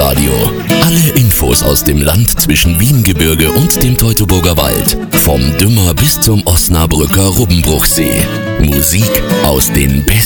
Live-Radio. Alle Infos aus dem Land zwischen Wiengebirge und dem Teutoburger Wald. Vom Dümmer bis zum Osnabrücker Rubbenbruchsee. Musik aus den besten